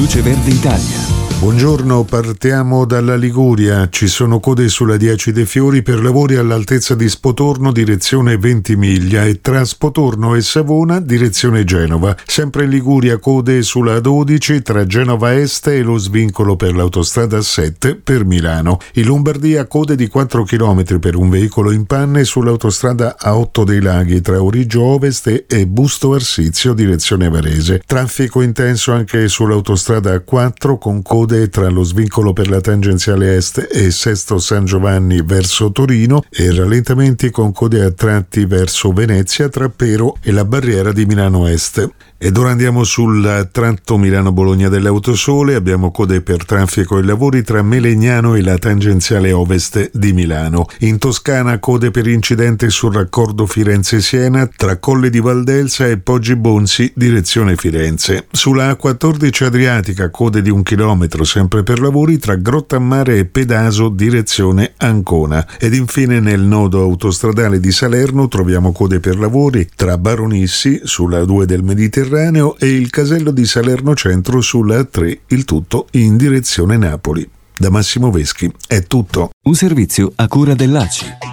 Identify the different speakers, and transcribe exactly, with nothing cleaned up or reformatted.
Speaker 1: Luce Verde Italia.
Speaker 2: Buongiorno, partiamo dalla Liguria. Ci sono code sulla dieci dei Fiori per lavori all'altezza di Spotorno, direzione Ventimiglia, e tra Spotorno e Savona, direzione Genova. Sempre in Liguria code sulla dodici tra Genova Est e lo svincolo per l'autostrada sette per Milano. In Lombardia code di quattro chilometri per un veicolo in panne sull'autostrada A otto dei Laghi tra Origgio Ovest e Busto Arsizio, direzione Varese. Traffico intenso anche sull'autostrada A quattro con code tra lo svincolo per la tangenziale est e Sesto San Giovanni verso Torino e rallentamenti con code a tratti verso Venezia tra Pero e la barriera di Milano Est. Ed ora andiamo sul tratto Milano-Bologna dell'Autosole. Abbiamo code per traffico e lavori tra Melegnano e la tangenziale ovest di Milano. In Toscana code per incidente sul raccordo Firenze-Siena tra Colle di Valdelsa e Poggi Bonzi, direzione Firenze. Sulla A quattordici Adriatica code di un chilometro sempre per lavori tra Grottammare e Pedaso, direzione Ancona. Ed infine nel nodo autostradale di Salerno troviamo code per lavori tra Baronissi sulla A due del Mediterraneo e il casello di Salerno Centro sulla A tre, il tutto in direzione Napoli. Da Massimo Veschi è tutto.
Speaker 1: Un servizio a cura dell'A C I.